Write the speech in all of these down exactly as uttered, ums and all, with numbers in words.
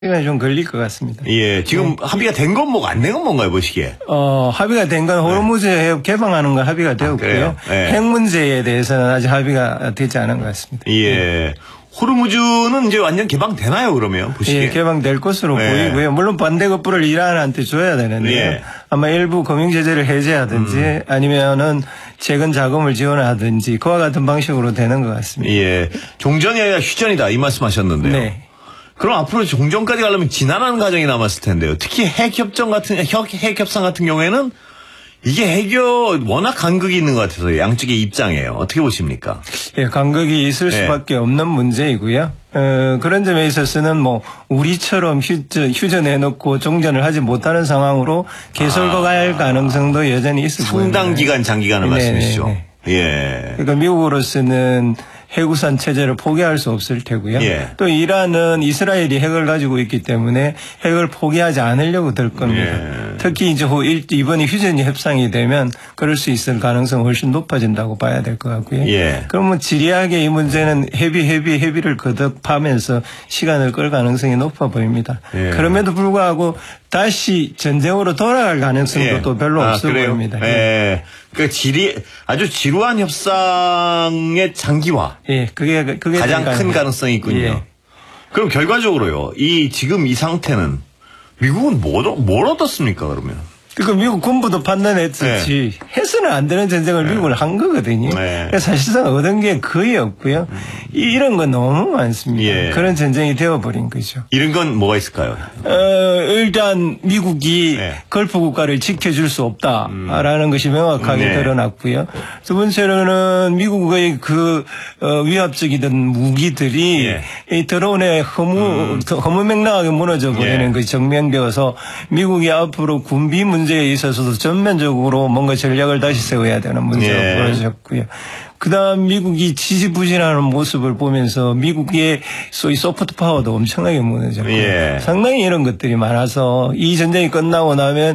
시간이 좀 걸릴 것 같습니다. 예, 지금 네. 합의가 된 건 뭐가 안 된 건 뭔가요, 보시기에? 어, 합의가 된 건 호르무즈 해협 개방하는 건 합의가 되었고요. 아, 네. 핵 문제에 대해서는 아직 합의가 되지 않은 것 같습니다. 예. 네. 호르무즈는 이제 완전 개방되나요, 그러면? 보시기에? 예, 개방될 것으로 네. 보이고요. 물론 반대급부를 이란한테 줘야 되는데 예. 아마 일부 금융제재를 해제하든지 음. 아니면은 재건 자금을 지원하든지 그와 같은 방식으로 되는 것 같습니다. 예. 종전이 아니라 휴전이다, 이 말씀 하셨는데요. 네. 그럼 앞으로 종전까지 가려면 지난한 과정이 남았을 텐데요. 특히 핵협정 같은, 핵협상 같은 경우에는 이게 해결 워낙 간극이 있는 것 같아서 양쪽의 입장이에요. 어떻게 보십니까? 예, 간극이 있을 수밖에 네. 없는 문제이고요. 어, 그런 점에 있어서는 뭐 우리처럼 휴전, 휴전해놓고 종전을 하지 못하는 상황으로 개설갈 아, 가능성도 여전히 있을 거예요. 상당 기간, 장기간을 네네네. 말씀이시죠. 예. 그러니까 미국으로서는 핵우산 체제를 포기할 수 없을 테고요. 예. 또 이란은 이스라엘이 핵을 가지고 있기 때문에 핵을 포기하지 않으려고 들 겁니다. 예. 특히 이제 이번에 휴전이 협상이 되면 그럴 수 있을 가능성이 훨씬 높아진다고 봐야 될 것 같고요. 예. 그러면 지리하게 이 문제는 헤비 헤비 헤비를 거듭하면서 시간을 끌 가능성이 높아 보입니다. 예. 그럼에도 불구하고 다시 전쟁으로 돌아갈 가능성도 예. 또 별로 아, 없어 그래요? 보입니다. 예. 그 지리 아주 지루한 협상의 장기화. 예, 그게 그게 가장 큰 가능성이 있군요. 예. 그럼 결과적으로요, 이 지금 이 상태는 미국은 뭘, 뭘 얻었습니까, 그러면? 그러니까 미국 군부도 판단했었지. 네. 해서는 안 되는 전쟁을 네. 미국은 한 거거든요. 네. 사실상 얻은 게 거의 없고요. 음. 이런 건 너무 많습니다. 예. 그런 전쟁이 되어버린 거죠. 이런 건 뭐가 있을까요? 어, 일단 미국이 네. 걸프 국가를 지켜줄 수 없다라는 음. 것이 명확하게 네. 드러났고요. 두 번째로는 미국의 그 어, 위압적이던 무기들이 예. 이 드론에 허무, 음. 허무맹랑하게 무너져 버리는 예. 것이 증명되어서 미국이 앞으로 군비 문제 문제에 있어서도 전면적으로 뭔가 전략을 다시 세워야 되는 문제가 예. 벌어졌고요. 그다음 미국이 지지부진하는 모습을 보면서 미국의 소위 소프트 파워도 엄청나게 무너졌고요. 예. 상당히 이런 것들이 많아서 이 전쟁이 끝나고 나면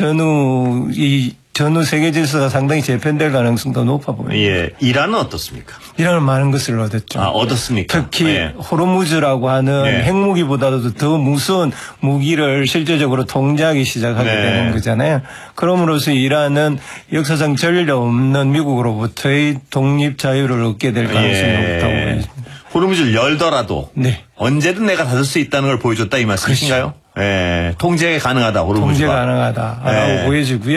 전후 이 전후 세계 질서가 상당히 재편될 가능성도 높아 보입니다. 예. 이란은 어떻습니까? 이란은 많은 것을 얻었죠. 아, 얻었습니까? 특히 예. 호르무즈라고 하는 예. 핵무기보다도 더 무서운 무기를 실제적으로 통제하기 시작하게 네. 되는 거잖아요. 그럼으로써 이란은 역사상 전례 없는 미국으로부터의 독립 자유를 얻게 될 가능성이 예. 높다고 보입니다. 호르무즈를 열더라도 네. 언제든 내가 닫을 수 있다는 걸 보여줬다 이 말씀이신가요? 그렇죠. 예, 통제 가능하다, 호르무즈가. 통제 가능하다라고 예. 보여지고요.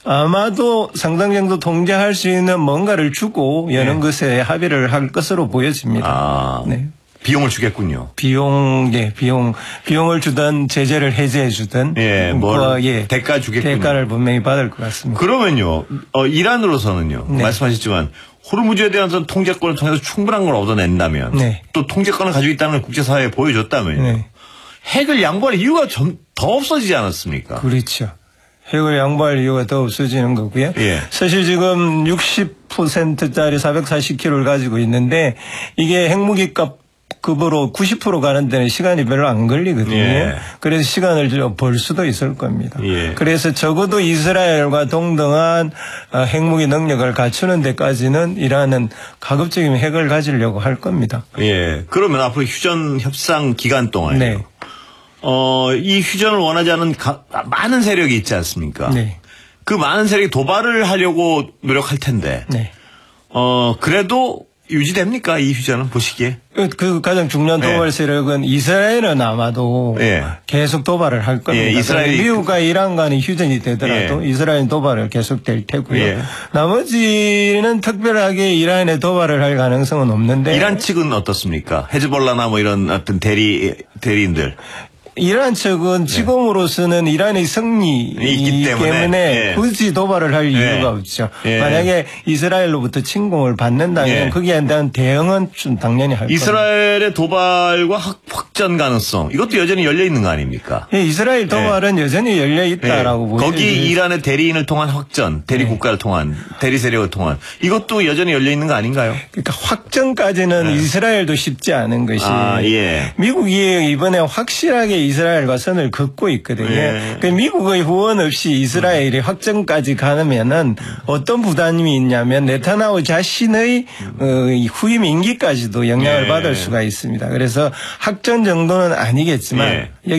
아마도 상당 정도 통제할 수 있는 뭔가를 주고 여는 예. 것에 합의를 할 것으로 보여집니다. 아, 네. 비용을 주겠군요. 비용, 예, 비용, 비용을 주든 제재를 해제해 주든. 예, 뭘, 예, 대가 주겠군요. 대가를 분명히 받을 것 같습니다. 그러면요, 어, 이란으로서는요, 네. 말씀하셨지만, 호르무즈에 대한 통제권을 통해서 충분한 걸 얻어낸다면, 네. 또 통제권을 가지고 있다는 걸 국제사회에 보여줬다면요. 네. 핵을 양보할 이유가 좀 더 없어지지 않았습니까? 그렇죠. 핵을 양보할 이유가 더 없어지는 거고요. 예. 사실 지금 육십 퍼센트짜리 사백사십 킬로그램을 가지고 있는데 이게 핵무기 값 급으로 구십 퍼센트 가는 데는 시간이 별로 안 걸리거든요. 예. 그래서 시간을 좀 벌 수도 있을 겁니다. 예. 그래서 적어도 이스라엘과 동등한 핵무기 능력을 갖추는 데까지는 이란은 가급적이면 핵을 가지려고 할 겁니다. 예. 그러면 앞으로 휴전 협상 기간 동안에 네. 어, 이 휴전을 원하지 않은 가, 많은 세력이 있지 않습니까? 네. 그 많은 세력이 도발을 하려고 노력할 텐데. 네. 어, 그래도 유지됩니까? 이 휴전은 보시기에? 그, 그 가장 중요한 도발 네. 세력은 이스라엘은 아마도 네. 계속 도발을 할 겁니다. 네. 이스라엘 미국과 이란 간의 휴전이 되더라도 네. 이스라엘 도발을 계속될 테고요. 네. 나머지는 특별하게 이란에 도발을 할 가능성은 없는데. 이란 측은 어떻습니까? 헤즈볼라나 뭐 이런 어떤 대리, 대리인들. 이란 측은 지금으로서는 네. 이란의 승리이기 때문에, 때문에 네. 굳이 도발을 할 이유가 네. 없죠. 네. 만약에 이스라엘로부터 침공을 받는다면 네. 거기에 대한 대응은 좀 당연히 할 겁니다. 이스라엘의 도발과 확전 가능성 이것도 여전히 열려 있는 거 아닙니까? 네. 이스라엘 도발은 네. 여전히 열려 있다라고 네. 보여요. 거기 이란의 대리인을 통한 확전, 대리 네. 국가를 통한, 대리 세력을 통한 이것도 여전히 열려 있는 거 아닌가요? 그러니까 확전까지는 네. 이스라엘도 쉽지 않은 것이 아, 예. 미국이 이번에 확실하게 현재 이스라엘과 선을 긋고 있거든요. 예. 그 미국의 후원 없이 이스라엘이 음. 확정까지 가면은 어떤 부담이 있냐면 네타냐후 자신의 어, 후임 임기까지도 영향을 예. 받을 수가 있습니다. 그래서 확정 정도는 아니겠지만 예.